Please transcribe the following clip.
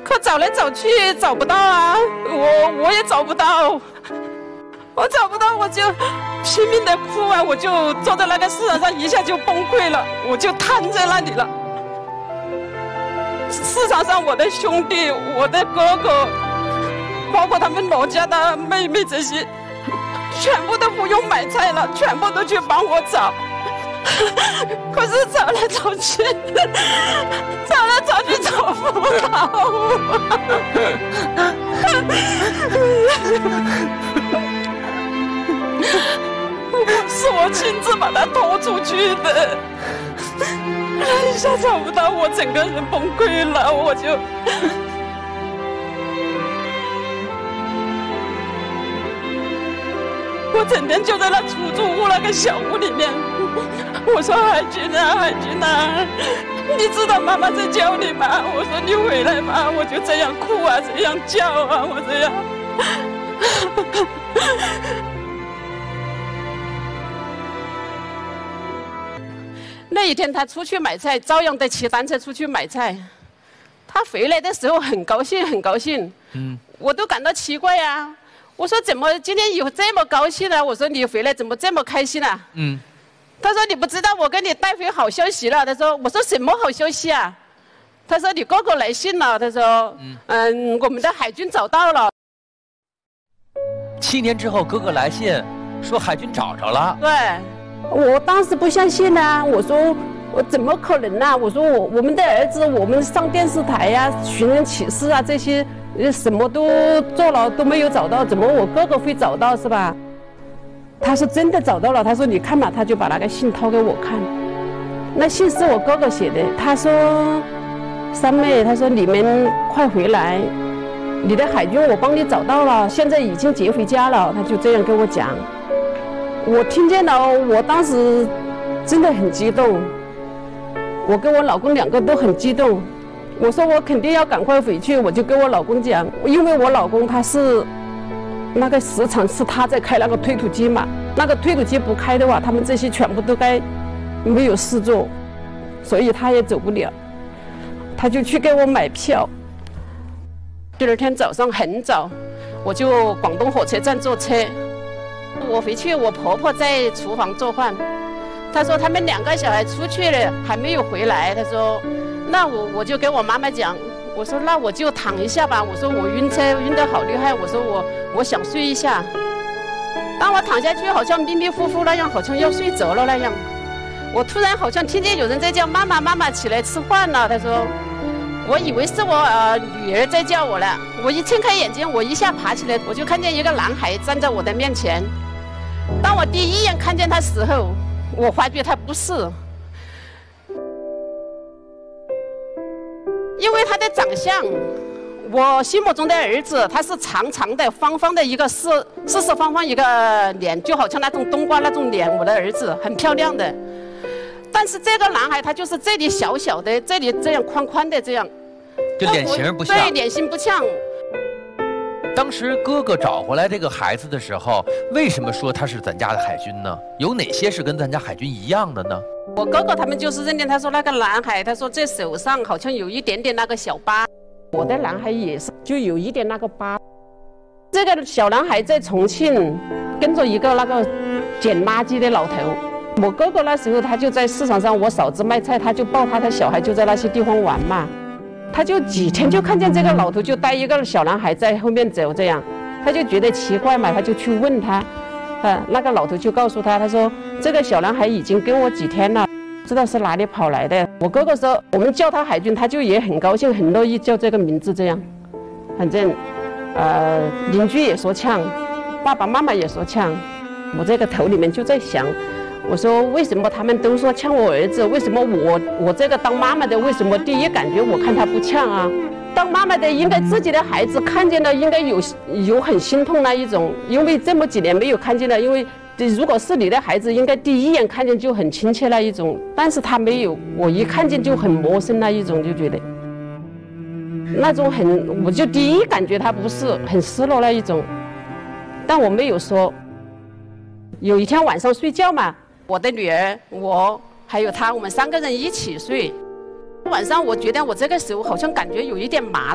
可找来找去找不到啊，我也找不到，我找不到，我就拼命的哭啊，我就坐在那个市场上，一下就崩溃了，我就瘫在那里了。市场上我的兄弟、我的哥哥，包括他们老家的妹妹这些，全部都不用买菜了，全部都去帮我找。可是找来找去，找来找去找不到。是我亲自把他拖出去的，一下找不到，我整个人崩溃了，我就。我整天就在那出租屋那个小屋里面，我说海军啊，海军啊，你知道妈妈在叫你吗？我说你回来吧，我就这样哭啊，这样叫啊，我这样。那一天他出去买菜，照样的骑单车出去买菜。他回来的时候很高兴，很高兴。我都感到奇怪啊。我说怎么今天有这么高兴呢？我说你回来怎么这么开心啊？他说你不知道我给你带回好消息了。他说我说什么好消息啊？他说你哥哥来信了。他说我们的海军找到了。 7年之后，哥哥来信说海军找着了。 对，我当时不相信啊，我说我怎么可能啊？我说我们的儿子，我们上电视台呀、寻人启事啊这些。什么都做了都没有找到，怎么我哥哥会找到是吧？他说真的找到了，他说你看嘛，他就把那个信掏给我看，那信是我哥哥写的。他说三妹，他说你们快回来，你的海军我帮你找到了，现在已经接回家了。他就这样跟我讲，我听见了，我当时真的很激动，我跟我老公两个都很激动。我说我肯定要赶快回去，我就跟我老公讲，因为我老公他是那个时常是他在开那个推土机嘛，那个推土机不开的话，他们这些全部都该没有事做，所以他也走不了，他就去给我买票。第二天早上很早，我就广东火车站坐车，我回去，我婆婆在厨房做饭，她说他们2个小孩出去了还没有回来，她说。那我就跟我妈妈讲，我说那我就躺一下吧，我说我晕车晕得好厉害，我说我想睡一下。当我躺下去，好像迷迷糊糊那样，好像要睡着了那样。我突然好像听见有人在叫妈妈，妈妈起来吃饭了。他说，我以为是我女儿在叫我了。我一睁开眼睛，我一下爬起来，我就看见一个男孩站在我的面前。当我第一眼看见他时候，我发觉他不是。因为他的长相，我心目中的儿子，他是长长的、方方的一个四四方方一个脸，就好像那种冬瓜那种脸。我的儿子很漂亮的，但是这个男孩他就是这里小小的，这里这样宽宽的这样， 就脸型不像。 对，脸型不像。 当时哥哥找回来这个孩子的时候，为什么说他是咱家的海军呢？有哪些是跟咱家海军一样的呢？ 我哥哥他们就是认定，他说那个男孩，他说这手上好像有一点点那个小疤，我的男孩也是，就有一点那个疤。这个小男孩在重庆跟着一个那个捡垃圾的老头。我哥哥那时候他就在市场上，我嫂子卖菜，他就抱他的小孩就在那些地方玩嘛。他就几天就看见这个老头就带一个小男孩在后面走，这样他就觉得奇怪嘛，他就去问他。那个老头就告诉他，他说这个小男孩已经跟我几天了，不知道是哪里跑来的。我哥哥说我们叫他海军，他就也很高兴，很乐意叫这个名字这样。反正邻居也说呛，爸爸妈妈也说呛。我这个头里面就在想，我说为什么他们都说呛我儿子，为什么我这个当妈妈的，为什么第一感觉我看他不呛啊？当妈妈的应该自己的孩子看见了，应该有很心痛那一种，因为这么几年没有看见了，因为如果是你的孩子，应该第一眼看见就很亲切那一种，但是他没有，我一看见就很陌生那一种，就觉得那种我就第一感觉他不是很失落那一种，但我没有说。有一天晚上睡觉嘛，我的女儿我还有她，我们3个人一起睡。晚上我觉得我这个手好像感觉有一点麻了。